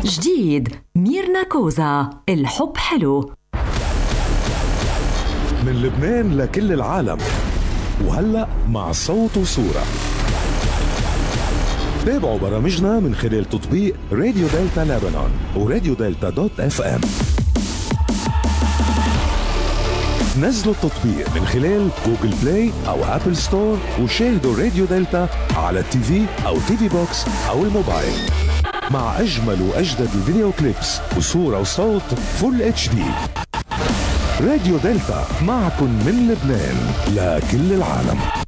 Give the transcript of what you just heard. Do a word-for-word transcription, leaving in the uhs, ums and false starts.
جديد ميرنا كوزا، الحب حلو. من لبنان لكل العالم، وهلأ مع صوت وصورة. تابعوا برامجنا من خلال تطبيق راديو دلتا لبنان وراديو دلتا دوت اف ام. نزلوا التطبيق من خلال جوجل بلاي او ابل ستور وشاهدوا راديو دلتا على التي في او تي في بوكس او الموبايل، مع اجمل واجدد الفيديو كليبس وصورة وصوت فول اتش دي. راديو دلتا معكم من لبنان لكل العالم.